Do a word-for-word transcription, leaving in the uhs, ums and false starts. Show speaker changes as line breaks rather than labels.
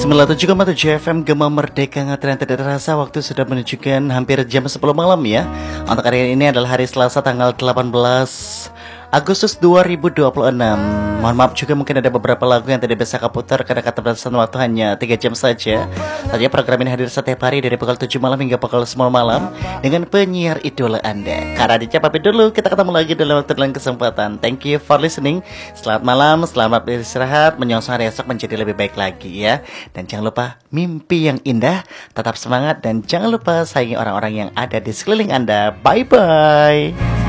sembilan puluh tujuh koma tujuh F M Gema Merdeka Ngatren tidak terasa waktu sudah menunjukkan hampir jam sepuluh malam ya. Untuk hari ini adalah hari Selasa tanggal delapan belas Agustus dua ribu dua puluh enam. Mohon maaf juga mungkin ada beberapa lagu yang tidak bisa keputar karena keterbatasan waktu hanya tiga jam saja. Tadinya program ini hadir setiap hari dari pukul tujuh malam hingga pukul sepuluh malam dengan penyiar idola Anda. Karena dicapai dulu, kita ketemu lagi dalam waktu dan kesempatan. Thank you for listening. Selamat malam, selamat beristirahat, menyongsong hari esok menjadi lebih baik lagi ya. Dan jangan lupa mimpi yang indah, tetap semangat dan jangan lupa sayangi orang-orang yang ada di sekeliling Anda. Bye bye.